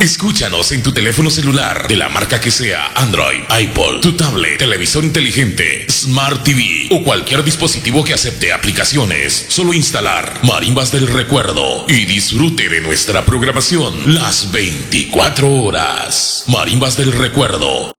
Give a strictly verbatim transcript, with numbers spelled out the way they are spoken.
Escúchanos en tu teléfono celular, de la marca que sea, Android, iPod, tu tablet, televisor inteligente, Smart T V o cualquier dispositivo que acepte aplicaciones. Solo instalar Marimbas del Recuerdo y disfrute de nuestra programación las veinticuatro horas. Marimbas del Recuerdo,